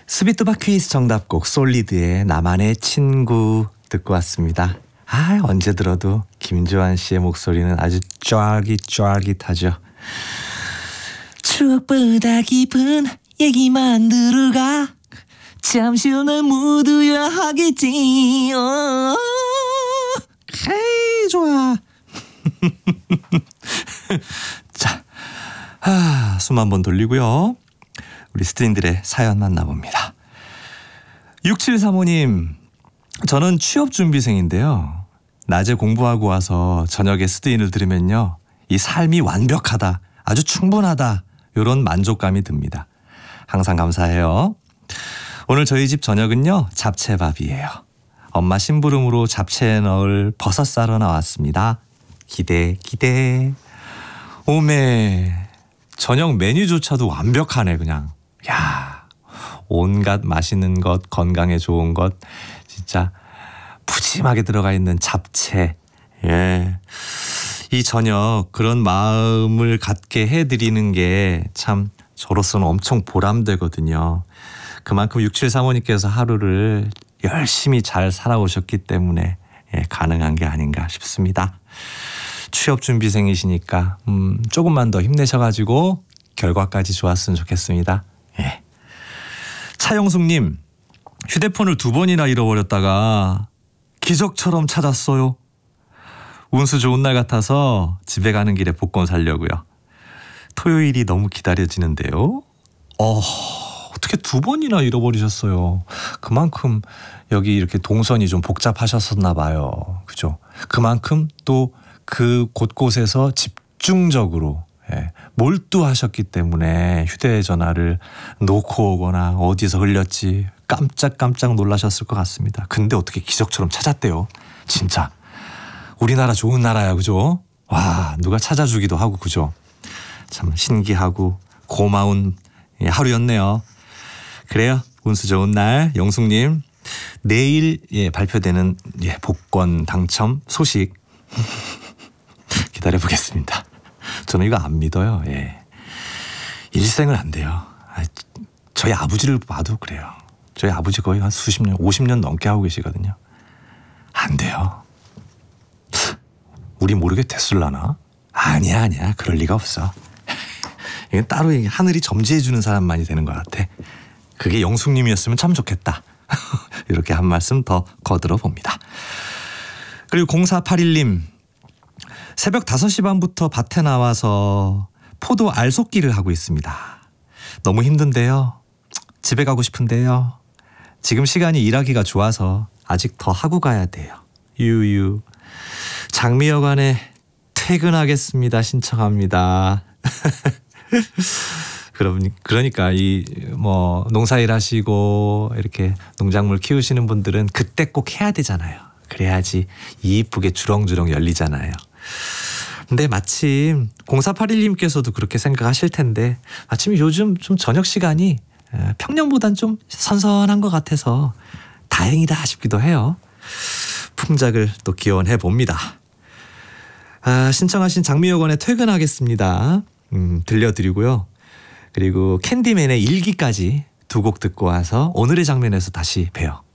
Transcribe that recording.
스비트바 퀴즈 정답곡 솔리드의 나만의 친구 듣고 왔습니다. 언제 들어도 김주환 씨의 목소리는 아주 쫄깃쫄깃하죠. 추억보다 깊은 얘기만 들어가 잠시 후 날 묻어야 하겠지. 헤이 좋아. 자, 숨 한번 돌리고요. 우리 스트링들의 사연 만나봅니다. 6735님, 저는 취업준비생인데요. 낮에 공부하고 와서 저녁에 스트링을 들으면요, 이 삶이 완벽하다, 아주 충분하다, 이런 만족감이 듭니다. 항상 감사해요. 오늘 저희 집 저녁은요, 잡채밥이에요. 엄마 심부름으로 잡채에 넣을 버섯 싸러 나왔습니다. 기대. 오메, 저녁 메뉴조차도 완벽하네 그냥. 야, 온갖 맛있는 것, 건강에 좋은 것 진짜 푸짐하게 들어가 있는 잡채. 예, 이 저녁 그런 마음을 갖게 해드리는 게 참 저로서는 엄청 보람되거든요. 그만큼 6735님께서 하루를 열심히 잘 살아오셨기 때문에 가능한 게 아닌가 싶습니다. 취업준비생이시니까 조금만 더 힘내셔가지고 결과까지 좋았으면 좋겠습니다. 예. 차영숙님, 휴대폰을 2번이나 잃어버렸다가 기적처럼 찾았어요. 운수 좋은 날 같아서 집에 가는 길에 복권 사려고요. 토요일이 너무 기다려지는데요. 어떻게 2번이나 잃어버리셨어요. 그만큼 여기 이렇게 동선이 좀 복잡하셨었나 봐요. 그죠? 그만큼 또 그 곳곳에서 집중적으로 몰두하셨기 때문에 휴대전화를 놓고 오거나 어디서 흘렸지 깜짝 놀라셨을 것 같습니다. 근데 어떻게 기적처럼 찾았대요. 진짜 우리나라 좋은 나라야. 그죠? 와, 누가 찾아주기도 하고. 그죠? 참 신기하고 고마운 하루였네요. 그래요. 운수 좋은 날 영숙님, 내일 발표되는 복권 당첨 소식 기다려보겠습니다. 저는 이거 안 믿어요. 일생은 안 돼요. 저희 아버지를 봐도 그래요. 저희 아버지 거의 한 수십 년, 50년 넘게 하고 계시거든요. 안 돼요. 우리 모르게 됐을라나? 아니야. 그럴 리가 없어. 이건 따로 하늘이 점지해주는 사람만이 되는 것 같아. 그게 영숙님이었으면 참 좋겠다. 이렇게 한 말씀 더 거들어 봅니다. 그리고 0481님, 새벽 5시 반부터 밭에 나와서 포도 알속기를 하고 있습니다. 너무 힘든데요. 집에 가고 싶은데요. 지금 시간이 일하기가 좋아서 아직 더 하고 가야 돼요. 유유. 장미여관에 퇴근하겠습니다. 신청합니다. 그러니까 농사일 하시고 이렇게 농작물 키우시는 분들은 그때 꼭 해야 되잖아요. 그래야지 이쁘게 주렁주렁 열리잖아요. 근데 마침 0481님께서도 그렇게 생각하실 텐데 마침 요즘 좀 저녁 시간이 평년보단 좀 선선한 것 같아서 다행이다 싶기도 해요. 풍작을 또 기원해 봅니다. 신청하신 장미여관에 퇴근하겠습니다. 들려드리고요. 그리고 캔디맨의 일기까지 2곡 듣고 와서 오늘의 장면에서 다시 봬요.